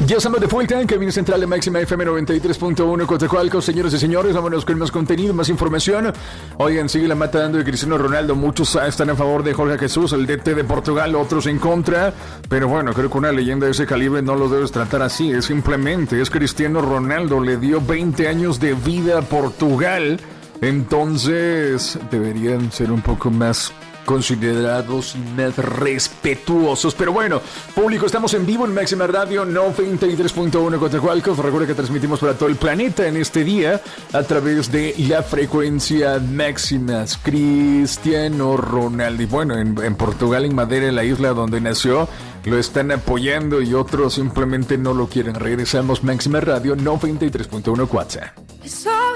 Ya estamos de vuelta en Cabina Central de Máxima FM 93.1 Coatzacoalcos. Señoras y señores, vámonos con más contenido, más información. Oigan, sigue la matando de Cristiano Ronaldo. Muchos están a favor de Jorge Jesús, el DT de Portugal, otros en contra. Pero bueno, creo que una leyenda de ese calibre no lo debes tratar así. Es simplemente, es Cristiano Ronaldo. Le dio 20 años de vida a Portugal. Entonces, deberían ser un poco más considerados y más respetuosos. Pero bueno, público, estamos en vivo en Máxima Radio 93.1 Coatzacoalcos. Recuerda que transmitimos para todo el planeta en este día a través de la frecuencia máxima. Cristiano Ronaldo. Y bueno, en Portugal, en Madeira, la isla donde nació, lo están apoyando y otros simplemente no lo quieren. Regresamos Máxima Radio 93.1 Coatzacoalcos.